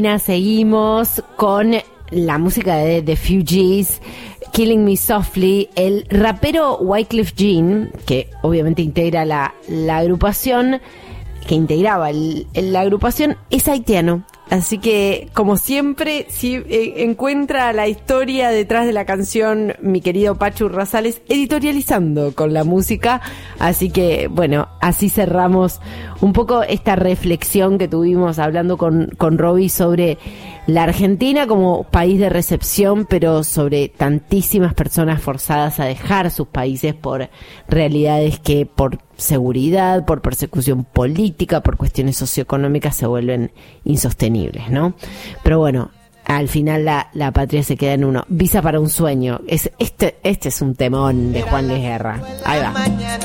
Seguimos con la música de The Fugees, Killing Me Softly. El rapero Wyclef Jean, que obviamente integra la agrupación, que integraba la agrupación, es haitiano. Así que, como siempre, si encuentra la historia detrás de la canción mi querido Pachu Rosales, editorializando con la música. Así que, bueno, así cerramos un poco esta reflexión que tuvimos hablando con Robbie sobre la Argentina como país de recepción, pero sobre tantísimas personas forzadas a dejar sus países por realidades que por seguridad, por persecución política, por cuestiones socioeconómicas se vuelven insostenibles, ¿no? Pero bueno, al final la patria se queda en uno. Visa para un sueño. Este es un temón de Juan Luis Guerra. Ahí va.